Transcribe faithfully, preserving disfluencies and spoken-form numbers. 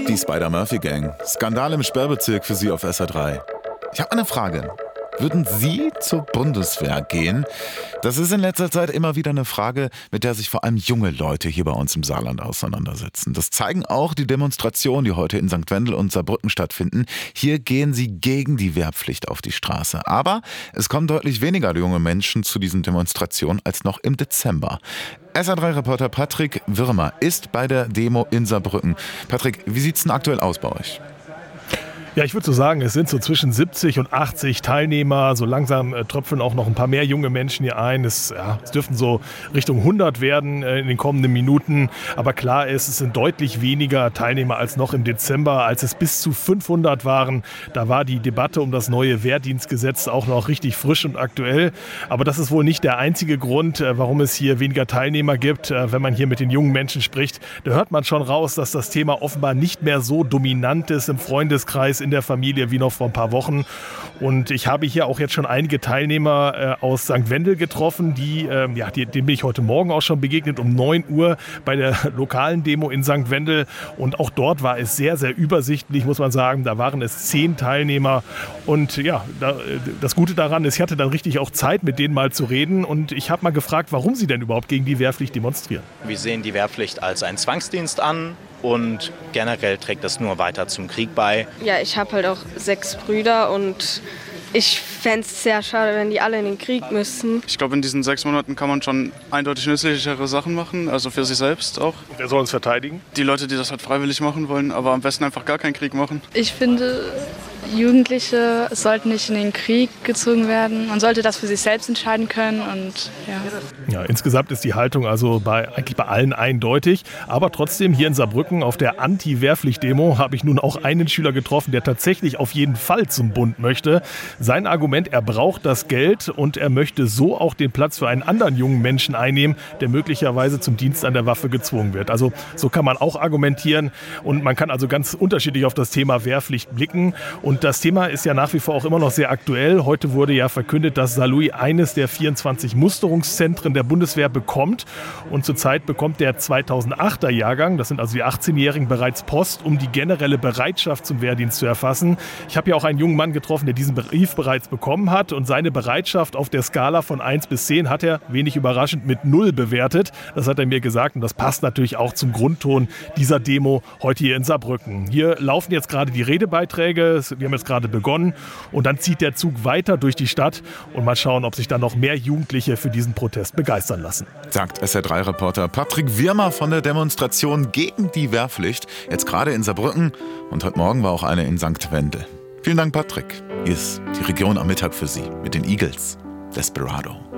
Die Spider-Murphy-Gang. Skandal im Sperrbezirk für Sie auf S R drei. Ich habe eine Frage. Würden Sie zur Bundeswehr gehen? Das ist in letzter Zeit immer wieder eine Frage, mit der sich vor allem junge Leute hier bei uns im Saarland auseinandersetzen. Das zeigen auch die Demonstrationen, die heute in Sankt Wendel und Saarbrücken stattfinden. Hier gehen sie gegen die Wehrpflicht auf die Straße. Aber es kommen deutlich weniger junge Menschen zu diesen Demonstrationen als noch im Dezember. S R drei-Reporter Patrick Wirmer ist bei der Demo in Saarbrücken. Patrick, wie sieht's denn aktuell aus bei euch? Ja, ich würde so sagen, es sind so zwischen siebzig und achtzig Teilnehmer. So langsam äh, tröpfeln auch noch ein paar mehr junge Menschen hier ein. Es, ja, es dürften so Richtung hundert werden äh, in den kommenden Minuten. Aber klar ist, es sind deutlich weniger Teilnehmer als noch im Dezember, als es bis zu fünfhundert waren. Da war die Debatte um das neue Wehrdienstgesetz auch noch richtig frisch und aktuell. Aber das ist wohl nicht der einzige Grund, äh, warum es hier weniger Teilnehmer gibt. Äh, wenn man hier mit den jungen Menschen spricht, da hört man schon raus, dass das Thema offenbar nicht mehr so dominant ist im Freundeskreis, in der Familie wie noch vor ein paar Wochen. Und ich habe hier auch jetzt schon einige Teilnehmer äh, aus Sankt Wendel getroffen, die, äh, ja, die, denen bin ich heute Morgen auch schon begegnet um neun Uhr bei der lokalen Demo in Sankt Wendel. Und auch dort war es sehr, sehr übersichtlich, muss man sagen. Da waren es zehn Teilnehmer. Und ja, da, das Gute daran ist, ich hatte dann richtig auch Zeit, mit denen mal zu reden. Und ich habe mal gefragt, warum sie denn überhaupt gegen die Wehrpflicht demonstrieren. Wir sehen die Wehrpflicht als einen Zwangsdienst an. Und generell trägt das nur weiter zum Krieg bei. Ja, ich habe halt auch sechs Brüder und ich fände es sehr schade, wenn die alle in den Krieg müssten. Ich glaube, in diesen sechs Monaten kann man schon eindeutig nützlichere Sachen machen, also für sich selbst auch. Wer soll uns verteidigen? Die Leute, die das halt freiwillig machen wollen, aber am besten einfach gar keinen Krieg machen. Ich finde, Jugendliche sollten nicht in den Krieg gezogen werden. Man sollte das für sich selbst entscheiden können. Und, ja. Ja, insgesamt ist die Haltung also bei, eigentlich bei allen eindeutig. Aber trotzdem hier in Saarbrücken auf der Anti-Wehrpflicht-Demo habe ich nun auch einen Schüler getroffen, der tatsächlich auf jeden Fall zum Bund möchte. Sein Argument, er braucht das Geld und er möchte so auch den Platz für einen anderen jungen Menschen einnehmen, der möglicherweise zum Dienst an der Waffe gezwungen wird. Also so kann man auch argumentieren und man kann also ganz unterschiedlich auf das Thema Wehrpflicht blicken. Und das Thema ist ja nach wie vor auch immer noch sehr aktuell. Heute wurde ja verkündet, dass Saarlouis eines der vierundzwanzig Musterungszentren der Bundeswehr bekommt. Und zurzeit bekommt der zweitausendachter Jahrgang, das sind also die achtzehnjährigen, bereits Post, um die generelle Bereitschaft zum Wehrdienst zu erfassen. Ich habe ja auch einen jungen Mann getroffen, der diesen Brief bereits bekommen hat. Und seine Bereitschaft auf der Skala von eins bis zehn hat er, wenig überraschend, mit null bewertet. Das hat er mir gesagt. Und das passt natürlich auch zum Grundton dieser Demo heute hier in Saarbrücken. Hier laufen jetzt gerade die Redebeiträge. Wir haben jetzt gerade begonnen und dann zieht der Zug weiter durch die Stadt und mal schauen, ob sich dann noch mehr Jugendliche für diesen Protest begeistern lassen. Sagt S R drei-Reporter Patrick Wirmer von der Demonstration gegen die Wehrpflicht. Jetzt gerade in Saarbrücken und heute Morgen war auch eine in Sankt Wendel. Vielen Dank, Patrick. Hier ist die Region am Mittag für Sie mit den Eagles. Desperado.